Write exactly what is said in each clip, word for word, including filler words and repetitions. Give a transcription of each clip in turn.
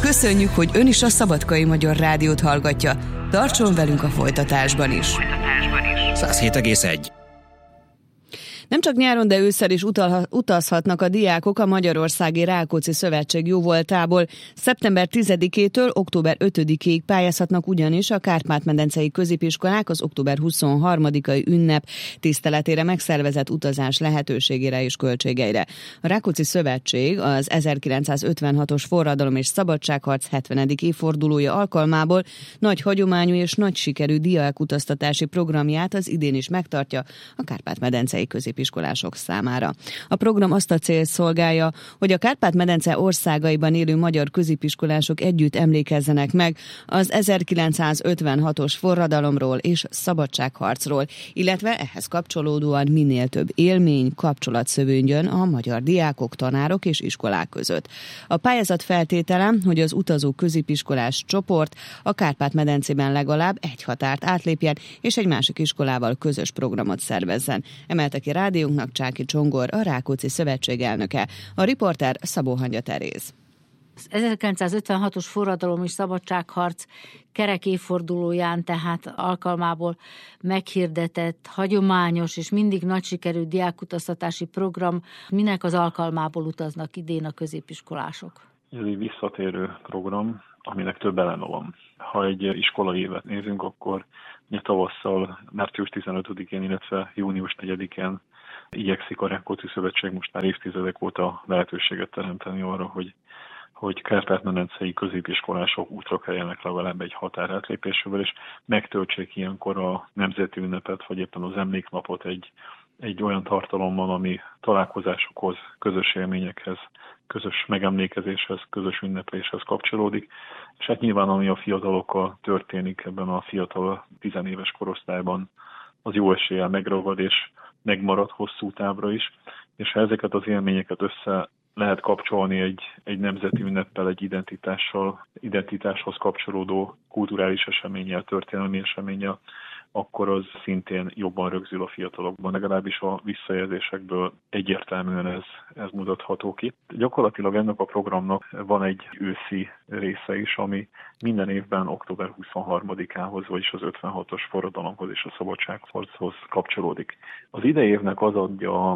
Köszönjük, hogy ön is a Szabadkai Magyar Rádiót hallgatja. Tartson velünk a folytatásban is. száz hét egész egy. Nem csak nyáron, de ősszel is utal, utazhatnak a diákok a Magyarországi Rákóczi Szövetség jóvoltából. Szeptember tizedikétől október ötödikéig pályázhatnak ugyanis a Kárpát-medencei középiskolák az október huszonharmadikai ünnep tiszteletére megszervezett utazás lehetőségére és költségeire. A Rákóczi Szövetség az ezerkilencszázötvenhatos forradalom és szabadságharc hetvenedik évfordulója alkalmából nagy hagyományú és nagy sikerű diákutaztatási programját az idén is megtartja a Kárpát-medencei középiskolák iskolások számára. A program azt a célt szolgálja, hogy a Kárpát-medence országaiban élő magyar középiskolások együtt emlékezzenek meg az ezerkilencszázötvenhatos forradalomról és szabadságharcról, illetve ehhez kapcsolódóan minél több élmény, kapcsolat szövődjön a magyar diákok, tanárok és iskolák között. A pályázat feltétele, hogy az utazó középiskolás csoport a Kárpát-medencében legalább egy határt átlépjen, és egy másik iskolával közös programot szervezzen. Emelte ki rádiónknak Csáki Csongor, a Rákóczi Szövetség elnöke. A riporter Szabó Hangya Teréz. Az ezerkilencszázötvenhatos forradalom és szabadságharc kerek évfordulóján, tehát alkalmából meghirdetett, hagyományos és mindig nagy sikerű diákutaztatási program. Minek az alkalmából utaznak idén a középiskolások? Ez egy visszatérő program, aminek több eleme van. Ha egy iskolai évet nézünk, akkor ugye tavasszal, március tizenötödikén, illetve június negyedikén igyekszik a Rákóczi Szövetség most már évtizedek óta lehetőséget teremteni arra, hogy, hogy kárpát-medencei középiskolások útra keljenek legalább egy határátlépésével, és megtöltsék ilyenkor a nemzeti ünnepet, vagy éppen az emléknapot egy, egy olyan tartalommal, ami találkozásokhoz, közös élményekhez, közös megemlékezéshez, közös ünnepléshez kapcsolódik. És hát nyilván, ami a fiatalokkal történik ebben a fiatal tizenéves korosztályban, az jó eséllyel megragad és megmarad hosszú távra is. És ha ezeket az élményeket össze lehet kapcsolni egy, egy nemzeti ünneppel, egy identitással, identitáshoz kapcsolódó kulturális eseménnyel, történelmi eseménnyel, akkor az szintén jobban rögzül a fiatalokban. Legalábbis a visszajelzésekből egyértelműen ez, ez mutatható ki. Gyakorlatilag ennek a programnak van egy őszi része is, ami minden évben október huszonharmadikához, vagyis az ötvenhatos forradalomhoz és a szabadságharchoz kapcsolódik. Az idei évnek az adja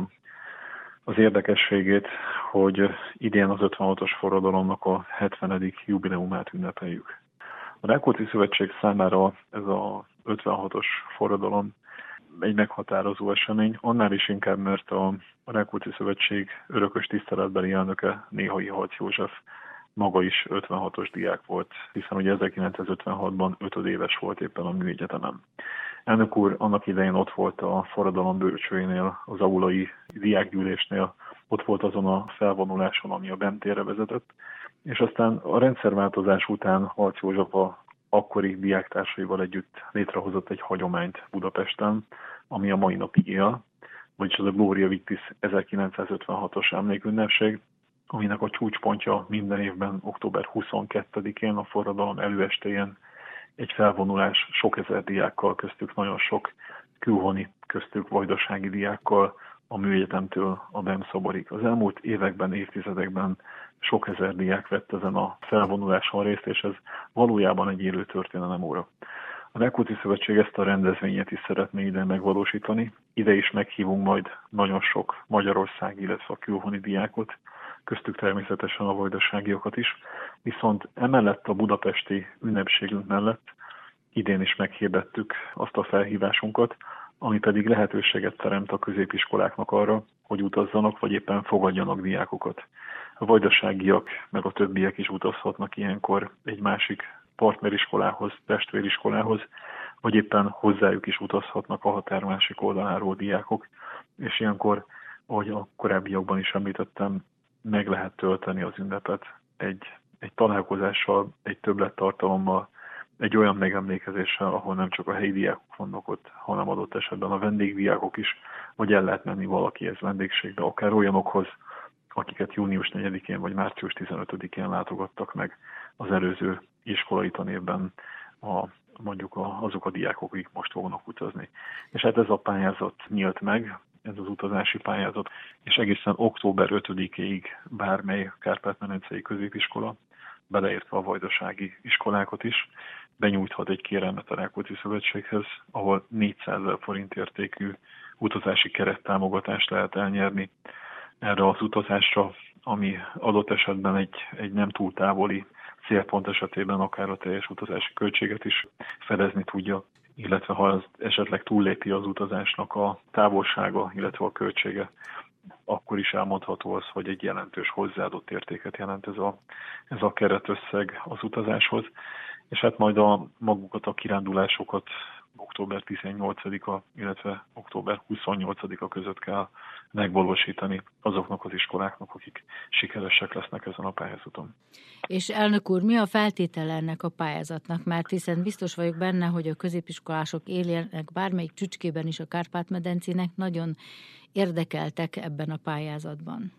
az érdekességét, hogy idén az ötvenhatos forradalomnak a hetvenedik jubileumát ünnepeljük. A Rákóczi Szövetség számára ez a ötvenhatos forradalom egy meghatározó esemény, annál is inkább, mert a Rákóczi Szövetség örökös tiszteletbeli elnöke, Néhai Halcs József maga is ötvenhatos diák volt, hiszen ugye ezerkilencszázötvenhatban ötödéves volt éppen a műegyetemen. Elnök úr annak idején ott volt a forradalom bölcsőjénél, az aulai diákgyűlésnél, ott volt azon a felvonuláson, ami a Bentérre vezetett, és aztán a rendszerváltozás után Halcs József a akkori diáktársaival együtt létrehozott egy hagyományt Budapesten, ami a mai napig él, vagyis az a Gloria Victis ezerkilencszázötvenhatos emlékünnepség, aminek a csúcspontja minden évben október huszonkettedikén, a forradalom előestéjén egy felvonulás sok ezer diákkal, köztük nagyon sok külhoni, köztük vajdasági diákkal a műegyetemtől a Bem-szoborig. Az elmúlt években, évtizedekben sok ezer diák vett ezen a felvonuláson részt, és ez valójában egy élő történelem óra. A Rákóczi Szövetség ezt a rendezvényet is szeretné ide megvalósítani. Ide is meghívunk majd nagyon sok magyarországi, illetve a külhoni diákot, köztük természetesen a vajdaságiakat is. Viszont emellett a budapesti ünnepségünk mellett idén is meghirdettük azt a felhívásunkat, ami pedig lehetőséget teremt a középiskoláknak arra, hogy utazzanak, vagy éppen fogadjanak diákokat. A vajdaságiak, meg a többiek is utazhatnak ilyenkor egy másik partneriskolához, testvériskolához, vagy éppen hozzájuk is utazhatnak a határ másik oldaláról diákok, és ilyenkor, ahogy a korábbiakban is említettem, meg lehet tölteni az ünnepet egy, egy találkozással, egy többlettartalommal, egy olyan megemlékezéssel, ahol nem csak a helyi diákok vannak ott, hanem adott esetben a vendégdiákok is, vagy el lehet menni valakihez vendégségbe, akár olyanokhoz, akiket június negyedikén vagy március tizenötödikén látogattak meg az előző iskolai tanévben a, mondjuk a, azok a diákok, akik most fognak utazni. És hát ez a pályázat nyílt meg, ez az utazási pályázat, és egészen október ötödikéig bármely kárpát-medencei középiskola beleértve a vajdasági iskolákat is, benyújthat egy kérelmet a Rákóczi Szövetséghez, ahol négyszázezer forint értékű utazási kerettámogatást lehet elnyerni erre az utazásra, ami adott esetben egy, egy nem túl távoli célpont esetében akár a teljes utazási költséget is fedezni tudja, illetve ha ez esetleg túllépi az utazásnak a távolsága, illetve a költsége, akkor is elmondható az, hogy egy jelentős hozzáadott értéket jelent ez a, ez a keretösszeg az utazáshoz. És hát majd a magukat a kirándulásokat október tizennyolcadika, illetve október huszonnyolcadika között kell megvalósítani azoknak az iskoláknak, akik sikeresek lesznek ezen a pályázaton. És elnök úr, mi a feltétele ennek a pályázatnak? Mert hiszen biztos vagyok benne, hogy a középiskolások éljenek bármelyik csücskében is a Kárpát-medencének nagyon érdekeltek ebben a pályázatban.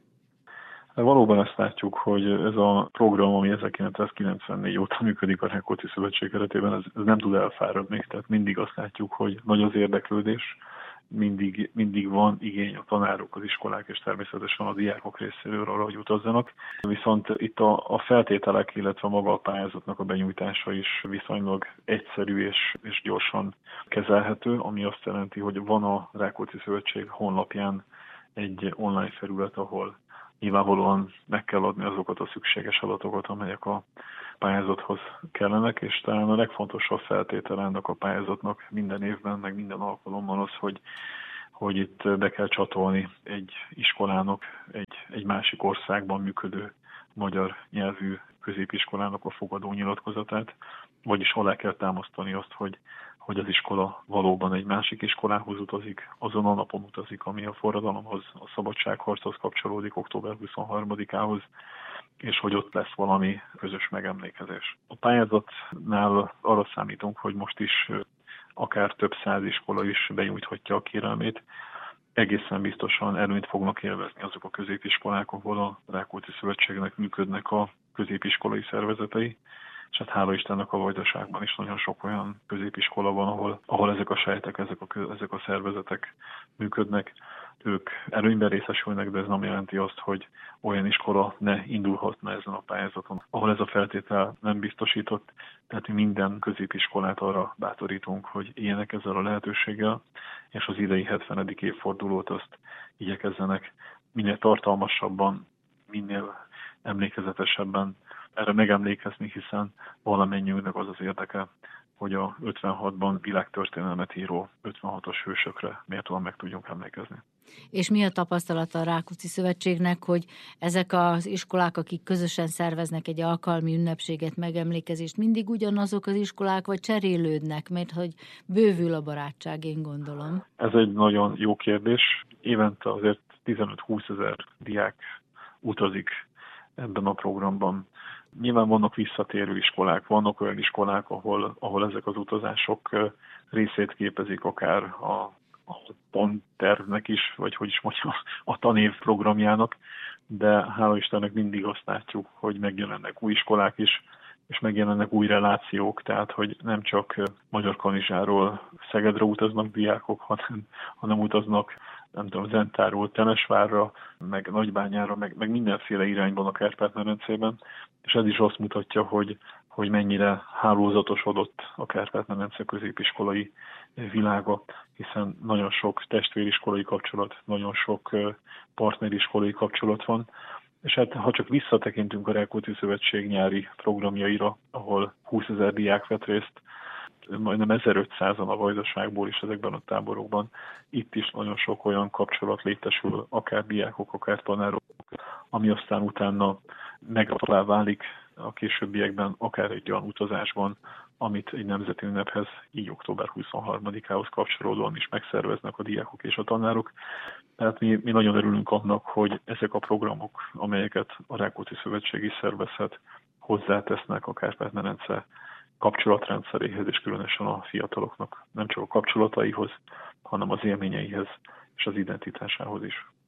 Valóban ezt látjuk, hogy ez a program, ami ezerkilencszázkilencvennégy óta működik a Rákóczi Szövetség keretében, ez, ez nem tud elfáradni. Tehát mindig azt látjuk, hogy nagy az érdeklődés, mindig, mindig van igény a tanárok, az iskolák és természetesen a diákok részéről arra, hogy utazzanak. Viszont itt a, a feltételek, illetve maga a pályázatnak a benyújtása is viszonylag egyszerű és, és gyorsan kezelhető, ami azt jelenti, hogy van a Rákóczi Szövetség honlapján egy online felület, ahol nyilvánvalóan meg kell adni azokat a szükséges adatokat, amelyek a pályázathoz kellenek, és talán a legfontosabb feltétele ennek a pályázatnak minden évben, meg minden alkalommal az, hogy, hogy itt be kell csatolni egy iskolának, egy, egy másik országban működő magyar nyelvű középiskolának a fogadó nyilatkozatát, vagyis alá kell támasztani azt, hogy hogy az iskola valóban egy másik iskolához utazik, azon a napon utazik, ami a forradalomhoz, a szabadságharchoz kapcsolódik, október huszonharmadikához, és hogy ott lesz valami közös megemlékezés. A pályázatnál arra számítunk, hogy most is akár több száz iskola is benyújthatja a kérelmét. Egészen biztosan előnyt fognak élvezni azok a középiskolák, ahol a Rákóczi Szövetségnek működnek a középiskolai szervezetei, és hát hála Istennek a Vajdaságban is nagyon sok olyan középiskola van, ahol, ahol ezek a sejtek, ezek a, ezek a szervezetek működnek. Ők előnyben részesülnek, de ez nem jelenti azt, hogy olyan iskola ne indulhatna ezen a pályázaton, ahol ez a feltétel nem biztosított. Tehát minden középiskolát arra bátorítunk, hogy éljenek ezzel a lehetőséggel, és az idei hetvenedik évfordulót azt igyekezzenek minél tartalmasabban, minél emlékezetesebben erre megemlékezni, hiszen valamennyiünknek az az érdeke, hogy a ötvenhatban világtörténelmet író ötvenhatos hősökre méltóan meg tudjunk emlékezni. És mi a tapasztalata a Rákóczi Szövetségnek, hogy ezek az iskolák, akik közösen szerveznek egy alkalmi ünnepséget, megemlékezést, mindig ugyanazok az iskolák, vagy cserélődnek, mert hogy bővül a barátság, én gondolom? Ez egy nagyon jó kérdés. Évente azért tizenöt-húszezer diák utazik ebben a programban. Nyilván vannak visszatérő iskolák, vannak olyan iskolák, ahol, ahol ezek az utazások részét képezik akár a, a tantervnek is, vagy hogy is mondjam, a tanév programjának, de hála Istennek mindig azt látjuk, hogy megjelennek új iskolák is, és megjelennek új relációk, tehát hogy nem csak Magyarkanizsáról Szegedre utaznak diákok, hanem, hanem utaznak nem tudom, Zentáról Temesvárra, meg Nagybányára, meg, meg mindenféle irányban a Kárpát-medencében, és ez is azt mutatja, hogy, hogy mennyire hálózatosodott a Kárpát-medence középiskolai világa, hiszen nagyon sok testvériskolai kapcsolat, nagyon sok partneriskolai kapcsolat van, és hát ha csak visszatekintünk a Rákóczi Szövetség nyári programjaira, ahol húszezer diák vett részt, majdnem ezerötszázan a Vajdaságból is ezekben a táborokban. Itt is nagyon sok olyan kapcsolat létesül, akár diákok, akár tanárok, ami aztán utána megratlá válik a későbbiekben, akár egy olyan utazásban, amit egy nemzeti ünnephez, így október huszonharmadikához kapcsolódóan is megszerveznek a diákok és a tanárok. Tehát mi, mi nagyon örülünk annak, hogy ezek a programok, amelyeket a Rákóczi Szövetség is szervezhet, hozzátesznek a Kárpát-medence kapcsolatrendszeréhez, és különösen a fiataloknak nem csak a kapcsolataihoz, hanem az élményeihez és az identitásához is.